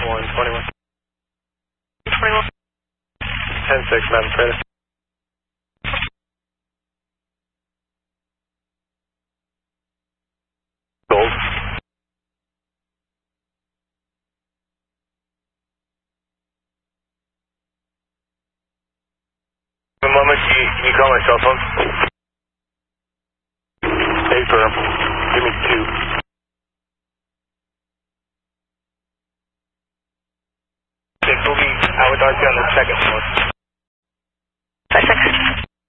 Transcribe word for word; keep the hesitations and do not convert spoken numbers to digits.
one, twenty-one. twenty-one. ten six, Mountain Trader. Gold. One moment, can you, can you call my cell phone? Hey, firm. Give me two. Six will be, I would argue on the second floor.